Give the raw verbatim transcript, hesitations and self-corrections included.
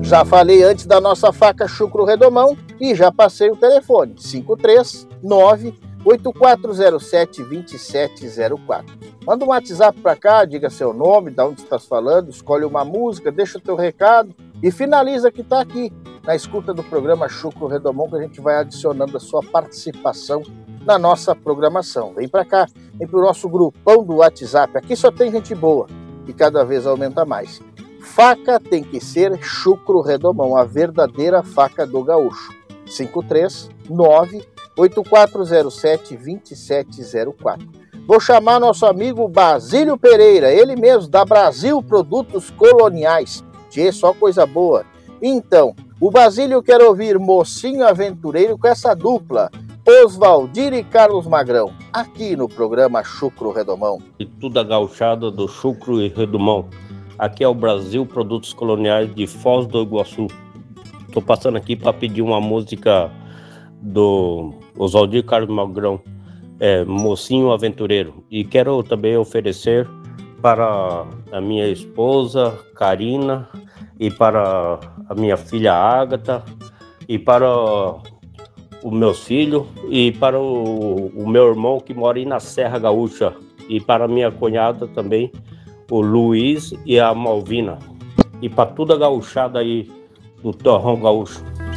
Já falei antes da nossa faca Chucro Redomão e já passei o telefone, cinco três nove, oito quatro zero sete, dois sete zero quatro. Manda um WhatsApp para cá, diga seu nome, de onde estás falando, escolhe uma música, deixa o teu recado e finaliza que está aqui, na escuta do programa Chucro Redomão, que a gente vai adicionando a sua participação na nossa programação. Vem para cá, vem para o nosso grupão do WhatsApp, aqui só tem gente boa e cada vez aumenta mais. Faca tem que ser Chucro Redomão, a verdadeira faca do gaúcho. cinco três nove, oito quatro zero sete, dois sete zero quatro. Vou chamar nosso amigo Basílio Pereira, ele mesmo, da Brasil Produtos Coloniais. Tchê, só coisa boa. Então, o Basílio quer ouvir Mocinho Aventureiro com essa dupla, Oswaldir e Carlos Magrão, aqui no programa Chucro Redomão. E tudo a gauchada do Chucro e Redomão. Aqui é o Brasil Produtos Coloniais de Foz do Iguaçu. Estou passando aqui para pedir uma música do Oswaldir Carlos Magrão, é, Mocinho Aventureiro. E quero também oferecer para a minha esposa, Karina, e para a minha filha, Ágata, e para os meus filhos, e para o, o meu irmão que mora aí na Serra Gaúcha, e para a minha cunhada também, o Luiz e a Malvina, e para toda a gauchada aí do Torrão Gaúcho.